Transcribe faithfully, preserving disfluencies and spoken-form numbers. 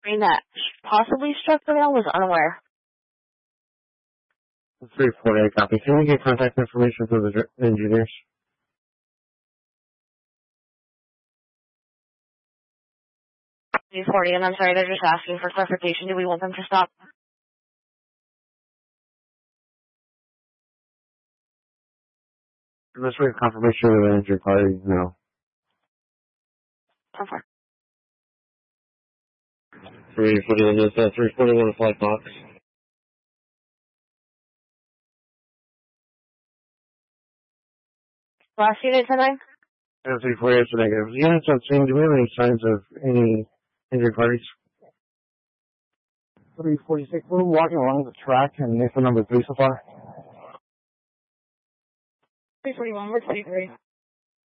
train that possibly struck the rail was unaware. three forty-eight, copy. Can we get contact information for the dr- engineers? three forty, and I'm sorry, they're just asking for clarification. Do we want them to stop? Let's wait confirmation of the injured party, no. Okay. three forty-one, is that three forty-one flight box? Last unit tonight? Yeah, three forty-eight is negative. Units on scene, do we have any signs of any injured parties? three forty-six, we're walking along the track and Nathan number three so far. three forty-one, we're three three.